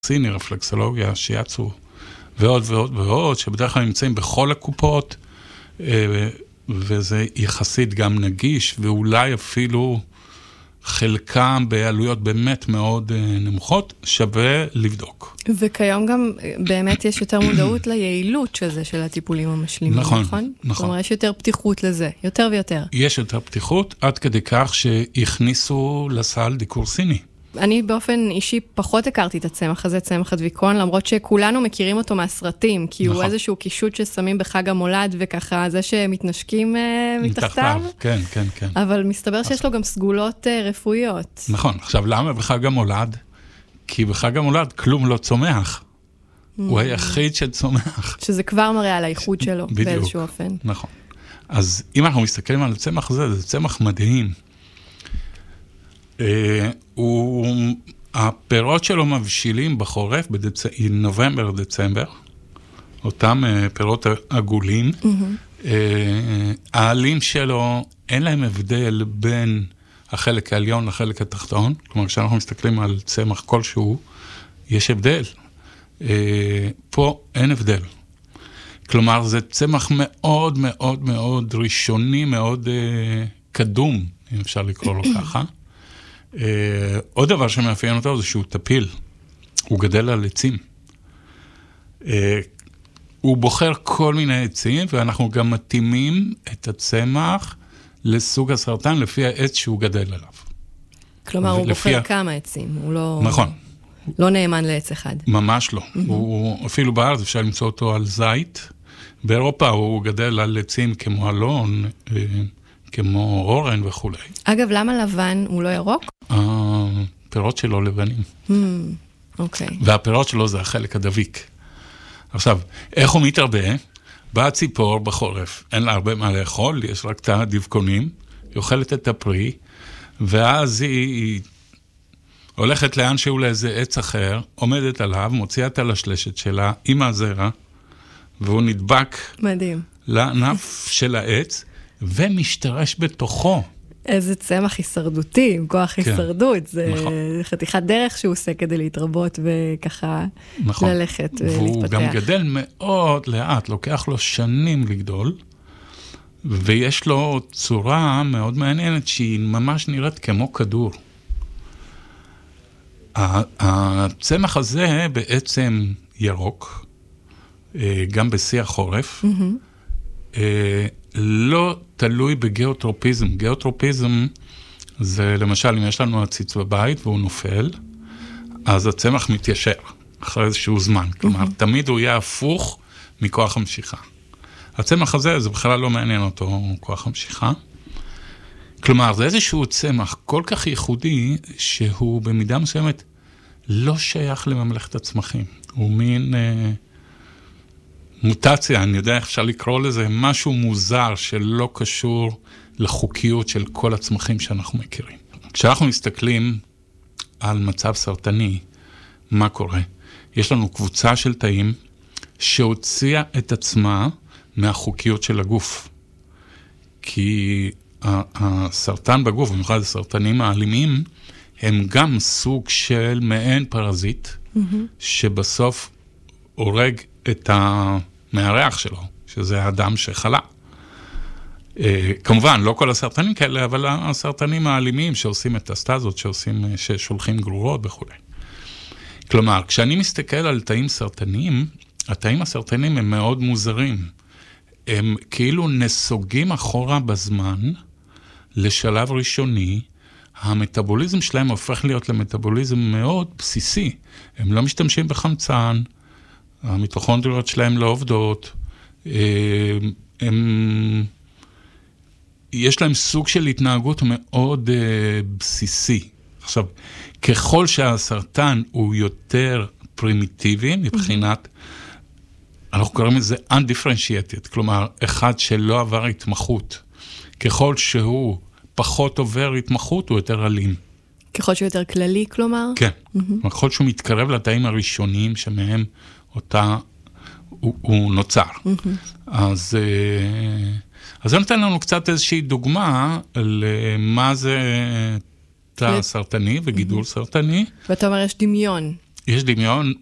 סיני, רפלקסולוגיה, שיאצו, ועוד ועוד ועוד, שבדרך כלל נמצאים בכל הקופות, וזה יחסית גם נגיש, ואולי אפילו חלקם בעלויות באמת מאוד נמוכות, שווה לבדוק. וכיום גם באמת יש יותר מודעות ליעילות של זה, של הטיפולים המשלימים, נכון? נכון. זאת אומרת, יש יותר פתיחות לזה, יותר ויותר. יש יותר פתיחות, עד כדי כך שהכניסו לסל דיקור סיני. אני באופן אישי פחות הכרתי את הצמח הזה, צמח הדביקון, למרות שכולנו מכירים אותו מהסרטים, כי הוא איזשהו קישוט ששמים בחג המולד, וככה זה שמתנשקים מתחתיו. כן, כן, כן. אבל מסתבר שיש לו גם סגולות רפואיות. נכון, עכשיו למה בחג המולד? כי בחג המולד כלום לא צומח. הוא היחיד שצומח. שזה כבר מראה על האיכות שלו, באיזשהו אופן. נכון. אז אם אנחנו מסתכלים על הצמח הזה, זה צמח מדהים. הפירות שלו מבשילים בחורף, בנובמבר, דצמבר, אותם פירות עגולים. העלים שלו, אין להם הבדל בין החלק העליון לחלק התחתון, כלומר, כשאנחנו מסתכלים על צמח כלשהו, יש הבדל. פה אין הבדל. כלומר, זה צמח מאוד מאוד מאוד ראשוני, מאוד קדום, אם אפשר לקרוא לו ככה. עוד דבר שמאפיין אותו זה שהוא טפיל, הוא גדל על עצים. הוא בוחר כל מיני עצים, ואנחנו גם מתאימים את הצמח לסוג הסרטן לפי העץ שהוא גדל עליו. כלומר, הוא בוחר כמה עצים, הוא לא... נכון. לא נאמן לעץ אחד. ממש לא. הוא, אפילו בארץ אפשר למצוא אותו על זית. באירופה הוא גדל על עצים כמו אלון, כמו אורן וכו'. אגב, למה לבן הוא לא ירוק? הפירות שלו לבנים. אוקיי. והפירות שלו זה החלק הדביק. עכשיו, איך הוא מתרבה? באה ציפור בחורף, אין לה הרבה מה לאכול, יש רק את הדבקונים, היא אוכלת את הפרי, ואז היא הולכת לאן שהוא לאיזה עץ אחר, עומדת עליו, מוציאה את הלשלשת שלה עם הזרע, והוא נדבק מדהים. לענף של העץ, ומשתרש בתוכו. איזה צמח הישרדותי, עם כוח הישרדות. זה חתיכת דרך שהוא עושה כדי להתרבות וככה ללכת ולהתפתח. והוא גם גדל מאוד לאט, לוקח לו שנים לגדול, ויש לו צורה מאוד מעניינת שהיא ממש נראית כמו כדור. הצמח הזה בעצם ירוק, גם בשיא החורף, לא תלוי בגיאוטרופיזם. גיאוטרופיזם זה למשל אם יש לנו עציץ בבית והוא נופל, אז הצמח מתיישר אחרי איזשהו זמן. כלומר, תמיד הוא יהיה הפוך מכוח המשיכה. הצמח הזה, זה בכלל לא מעניין אותו כוח המשיכה. כלומר, זה איזשהו צמח כל כך ייחודי, שהוא במידה מסוימת לא שייך לממלכת הצמחים. הוא מין מוטציה, אני יודע איך אפשר לקרוא לזה, משהו מוזר שלא קשור לחוקיות של כל הצמחים שאנחנו מכירים. כשאנחנו מסתכלים על מצב סרטני, מה קורה? יש לנו קבוצה של תאים שהוציאה את עצמה מהחוקיות של הגוף. כי הסרטן בגוף, במיוחד הסרטנים האלימים, הם גם סוג של מעין פרזיט, שבסוף הורג את המארח שלו, שזה האדם שחלה. כמובן, לא כל הסרטנים כאלה, אבל הסרטנים האלימים שעושים מטסטזות, ששולחים גרורות וכו'. כלומר, כשאני מסתכל על תאים סרטניים, התאים הסרטניים הם מאוד מוזרים. הם כאילו נסוגים אחורה בזמן, לשלב ראשוני, המטאבוליזם שלהם הופך להיות למטאבוליזם מאוד בסיסי. הם לא משתמשים בחמצן, המיטוכונדריות שלהם לא עובדות, יש להם סוג של התנהגות מאוד בסיסי. עכשיו, ככל שהסרטן הוא יותר פרימיטיבי, מבחינת, אנחנו קוראים לזה undifferentiated, כלומר, אחד שלא עבר התמחות. ככל שהוא פחות עובר התמחות, הוא יותר אלים. ככל שהוא יותר כללי, כלומר? כן. ככל שהוא מתקרב לתאים הראשוניים שמהם אותה, הוא נוצר. אז זה נותן לנו קצת איזושהי דוגמה למה זה תא סרטני וגידול סרטני. ואתה אומר, יש דמיון. יש דמיון